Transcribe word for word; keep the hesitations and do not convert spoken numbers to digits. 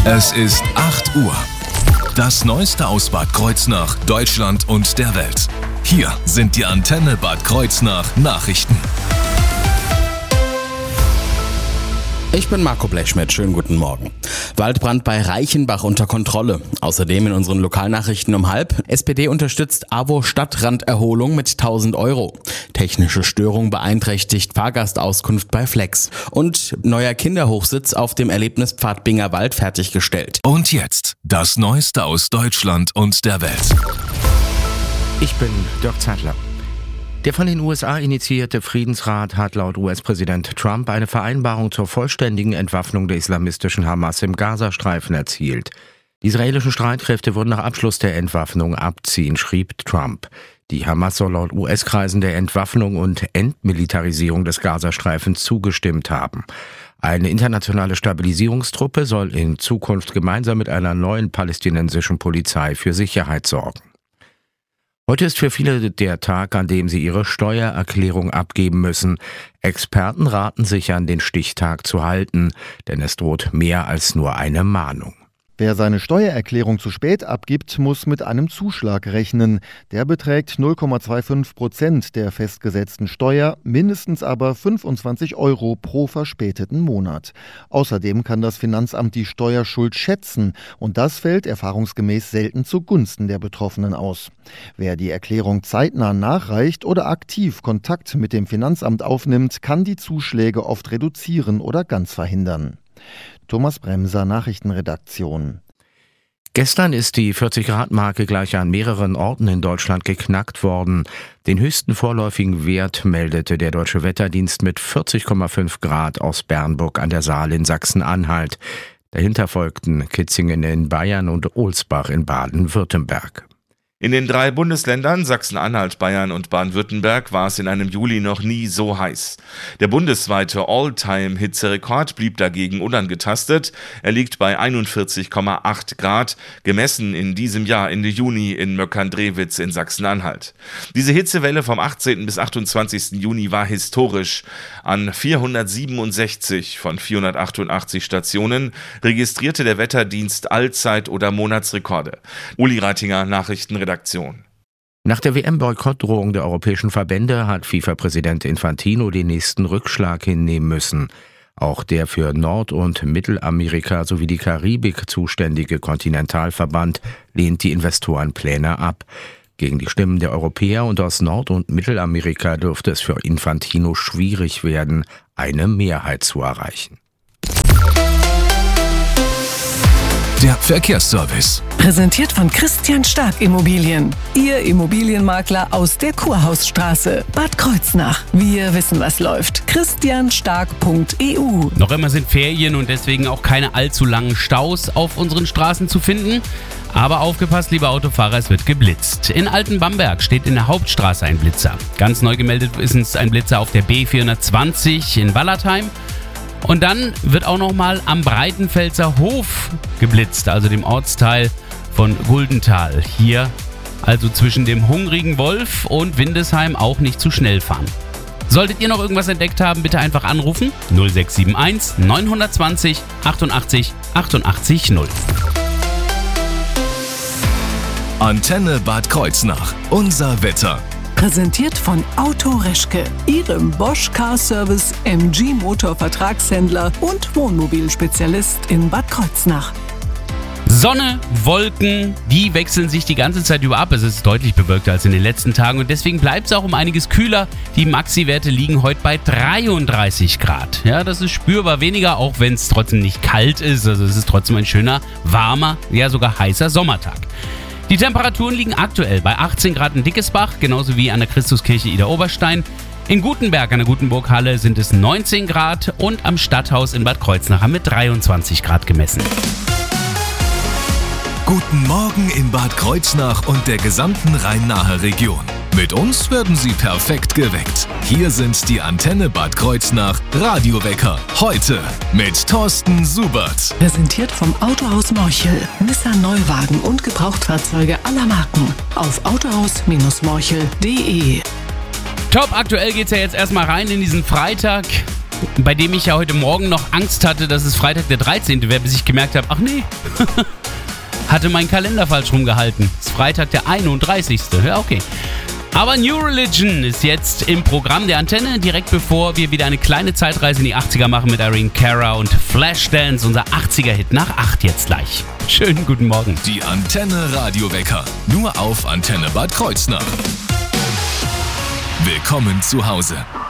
Es ist acht Uhr. Das Neueste aus Bad Kreuznach, Deutschland und der Welt. Hier sind die Antenne Bad Kreuznach Nachrichten. Ich bin Marco Blechschmidt, schönen guten Morgen. Waldbrand bei Reichenbach unter Kontrolle. Außerdem in unseren Lokalnachrichten um halb. S P D unterstützt A W O Stadtranderholung mit tausend Euro. Technische Störung beeinträchtigt Fahrgastauskunft bei Flex. Und neuer Kinderhochsitz auf dem Erlebnispfad Bingerwald fertiggestellt. Und jetzt das Neueste aus Deutschland und der Welt. Ich bin Dirk Zeitler. Der von den U S A initiierte Friedensrat hat laut U S-Präsident Trump eine Vereinbarung zur vollständigen Entwaffnung der islamistischen Hamas im Gazastreifen erzielt. Die israelischen Streitkräfte würden nach Abschluss der Entwaffnung abziehen, schrieb Trump. Die Hamas soll laut U S-Kreisen der Entwaffnung und Entmilitarisierung des Gazastreifens zugestimmt haben. Eine internationale Stabilisierungstruppe soll in Zukunft gemeinsam mit einer neuen palästinensischen Polizei für Sicherheit sorgen. Heute ist für viele der Tag, an dem sie ihre Steuererklärung abgeben müssen. Experten raten sich an, den Stichtag zu halten, denn es droht mehr als nur eine Mahnung. Wer seine Steuererklärung zu spät abgibt, muss mit einem Zuschlag rechnen. Der beträgt null Komma fünfundzwanzig Prozent der festgesetzten Steuer, mindestens aber fünfundzwanzig Euro pro verspäteten Monat. Außerdem kann das Finanzamt die Steuerschuld schätzen und das fällt erfahrungsgemäß selten zugunsten der Betroffenen aus. Wer die Erklärung zeitnah nachreicht oder aktiv Kontakt mit dem Finanzamt aufnimmt, kann die Zuschläge oft reduzieren oder ganz verhindern. Thomas Bremser, Nachrichtenredaktion. Gestern ist die vierzig-Grad-Marke gleich an mehreren Orten in Deutschland geknackt worden. Den höchsten vorläufigen Wert meldete der Deutsche Wetterdienst mit vierzig Komma fünf Grad aus Bernburg an der Saal in Sachsen-Anhalt. Dahinter folgten Kitzingen in Bayern und Ohlsbach in Baden-Württemberg. In den drei Bundesländern Sachsen-Anhalt, Bayern und Baden-Württemberg war es in einem Juli noch nie so heiß. Der bundesweite All-Time-Hitzerekord blieb dagegen unangetastet. Er liegt bei einundvierzig Komma acht Grad, gemessen in diesem Jahr Ende Juni in Möckern-Drewitz in Sachsen-Anhalt. Diese Hitzewelle vom achtzehnten bis achtundzwanzigsten Juni war historisch. An vierhundertsiebenundsechzig von vierhundertachtundachtzig Stationen registrierte der Wetterdienst Allzeit- oder Monatsrekorde. Uli Reitinger, Nachrichtenredaktion. Nach der W M-Boykottdrohung der europäischen Verbände hat FIFA-Präsident Infantino den nächsten Rückschlag hinnehmen müssen. Auch der für Nord- und Mittelamerika sowie die Karibik zuständige Kontinentalverband lehnt die Investorenpläne ab. Gegen die Stimmen der Europäer und aus Nord- und Mittelamerika dürfte es für Infantino schwierig werden, eine Mehrheit zu erreichen. Der Verkehrsservice. Präsentiert von Christian Stark Immobilien. Ihr Immobilienmakler aus der Kurhausstraße, Bad Kreuznach. Wir wissen, was läuft. christian stark punkt e u. Noch immer sind Ferien und deswegen auch keine allzu langen Staus auf unseren Straßen zu finden. Aber aufgepasst, liebe Autofahrer, es wird geblitzt. In Altenbamberg steht in der Hauptstraße ein Blitzer. Ganz neu gemeldet ist es ein Blitzer auf der B vierhundertzwanzig in Wallertheim. Und dann wird auch noch mal am Breitenfelser Hof geblitzt, also dem Ortsteil von Guldenthal. Hier also zwischen dem Hungrigen Wolf und Windesheim auch nicht zu schnell fahren. Solltet ihr noch irgendwas entdeckt haben, bitte einfach anrufen null sechs sieben eins neun zwei null achtundachtzig achtundachtzig null. Antenne Bad Kreuznach. Unser Wetter. Präsentiert von Auto Reschke, Ihrem Bosch Car Service M G Motor Vertragshändler und Wohnmobilspezialist in Bad Kreuznach. Sonne, Wolken, die wechseln sich die ganze Zeit über ab. Es ist deutlich bewölkter als in den letzten Tagen und deswegen bleibt es auch um einiges kühler. Die Maxi-Werte liegen heute bei dreiunddreißig Grad. Ja, das ist spürbar weniger, auch wenn es trotzdem nicht kalt ist. Also es ist trotzdem ein schöner, warmer, ja sogar heißer Sommertag. Die Temperaturen liegen aktuell bei achtzehn Grad in Dickesbach, genauso wie an der Christuskirche Idar-Oberstein. In Gutenberg an der Gutenburghalle sind es neunzehn Grad und am Stadthaus in Bad Kreuznach haben wir dreiundzwanzig Grad gemessen. Guten Morgen in Bad Kreuznach und der gesamten Rhein-Nahe Region. Mit uns werden Sie perfekt geweckt. Hier sind die Antenne Bad Kreuznach Radiowecker. Heute mit Thorsten Subert. Präsentiert vom Autohaus Morchel. Nissan Neuwagen und Gebrauchtfahrzeuge aller Marken. Auf autohaus Morchel punkt de. Top, aktuell geht's ja jetzt erstmal rein in diesen Freitag. bei dem ich ja heute Morgen noch Angst hatte, dass es Freitag der dreizehnte wäre, bis ich gemerkt habe, ach nee, hatte meinen Kalender falsch rumgehalten. Es ist Freitag der einunddreißigste Ja, okay. Aber New Religion ist jetzt im Programm der Antenne, direkt bevor wir wieder eine kleine Zeitreise in die achtziger machen mit Irene Cara und Flashdance, unser achtziger-Hit nach acht jetzt gleich. Schönen guten Morgen. Die Antenne Radiowecker, nur auf Antenne Bad Kreuznach. Willkommen zu Hause.